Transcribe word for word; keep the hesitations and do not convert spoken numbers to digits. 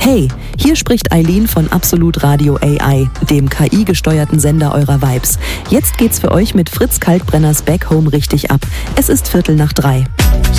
Hey, hier spricht Eileen von Absolut Radio A I, dem K I-gesteuerten Sender eurer Vibes. Jetzt geht's für euch mit Fritz Kalkbrenners Back Home richtig ab. Es ist Viertel nach drei.